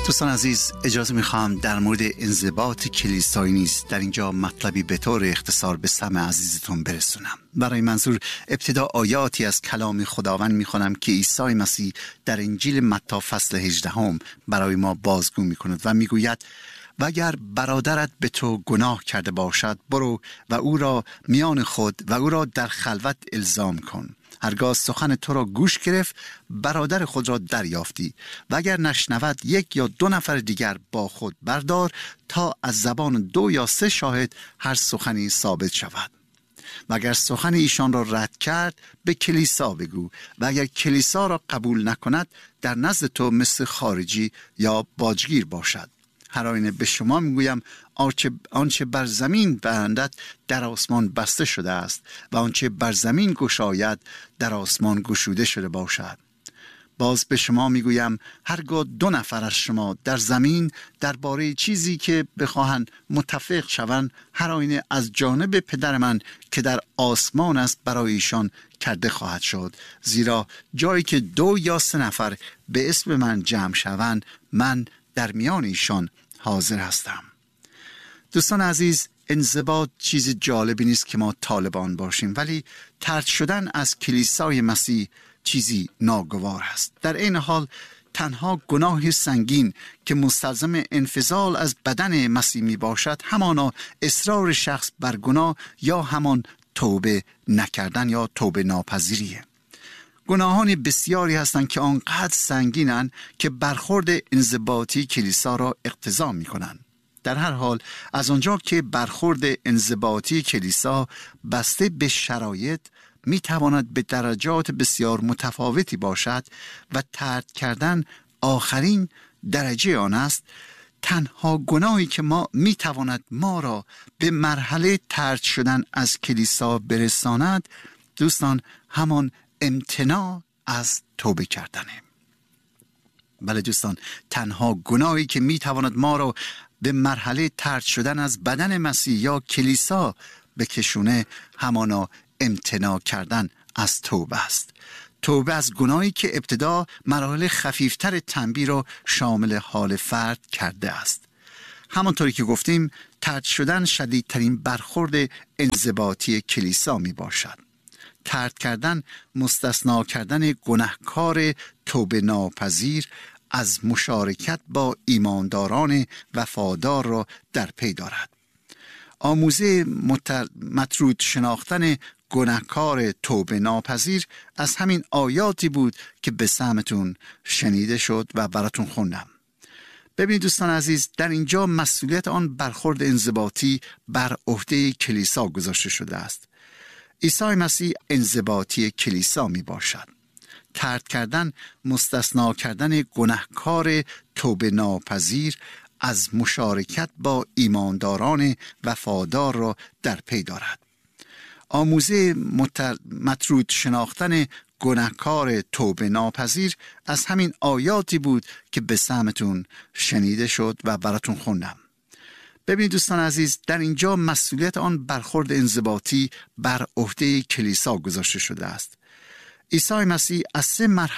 دوستان عزیز، اجازه میخوام در مورد انضباط کلیسایی نیز در اینجا مطلبی به طور اختصار به سمع عزیزتون برسونم. برای منظور ابتدا آیاتی از کلام خداوند میخونم که عیسی مسیح در انجیل متی فصل 18 برای ما بازگو میکند و میگوید: و اگر برادرت به تو گناه کرده باشد، برو و او را میان خود و او را در خلوت الزام کن. هرگاه سخن تو را گوش گرفت، برادر خود را دریافتی، و اگر نشنود، 1 یا 2 نفر دیگر با خود بردار، تا از زبان 2 یا 3 شاهد هر سخنی ثابت شود. و اگر سخن ایشان را رد کرد، به کلیسا بگو، و اگر کلیسا را قبول نکند، در نزد تو مثل خارجی یا باجگیر باشد. هر آینه به شما میگویم: آنچه بر زمین بندد در آسمان بسته شده است، و آنچه بر زمین گشاید در آسمان گشوده شده باشد. باز به شما میگویم: هرگاه 2 نفر از شما در زمین درباره چیزی که بخواهند متفق شوند، هر آینه از جانب پدر من که در آسمان است برای ایشان کرده خواهد شد. زیرا جایی که 2 یا 3 نفر به اسم من جمع شوند، من در میان ایشان حاضر هستم. دوستان عزیز، انضباط چیز جالبی نیست که ما طالبان باشیم، ولی طرد شدن از کلیسای مسیح چیزی ناگوار است. در این حال تنها گناه سنگین که مستلزم انفصال از بدن مسیح می باشد، همانا اصرار شخص بر گناه یا همان توبه نکردن یا توبه ناپذیریه. گناهان بسیاری هستند که آنقدر سنگینند که برخورد انضباطی کلیسا را اقتضا می‌کنند. در هر حال از آنجا که برخورد انضباطی کلیسا بسته به شرایط می‌تواند به درجات بسیار متفاوتی باشد و طرد کردن آخرین درجه آن است، تنها گناهی که می‌تواند ما را به مرحله طرد شدن از کلیسا برساند، دوستان، همان امتناع از توبه کردنه. بله دوستان، تنها گناهی که میتواند ما را به مرحله طرد شدن از بدن مسیح یا کلیسا بکشونه، همانا امتناع کردن از توبه است. توبه از گناهی که ابتدا مراحل خفیفتر تنبیه را شامل حال فرد کرده است. همانطوری که گفتیم، طرد شدن شدیدترین برخورد انضباطی کلیسا می باشد. طرد کردن مستثنا کردن گناهکار توبه ناپذیر از مشارکت با ایمانداران وفادار را در پی دارد. آموزه مطرود شناختن گناهکار توبه ناپذیر از همین آیاتی بود که به سمعتون شنیده شد و براتون خوندم. ببینید دوستان عزیز، در اینجا مسئولیت آن برخورد انضباطی بر عهده کلیسا گذاشته شده است. عیسی مسیح انضباطی کلیسا می باشد. طرد کردن مستثنا کردن گناهکار توبه ناپذیر از مشارکت با ایمانداران وفادار را در پی دارد. آموزه مطرود شناختن گناهکار توبه ناپذیر از همین آیاتی بود که به سمعتون شنیده شد و براتون خوندم. ببینید دوستان عزیز، در اینجا مسئولیت آن برخورد انضباطی بر عهده کلیسا گذاشته شده است. عیسی مسیح از 3 مرحله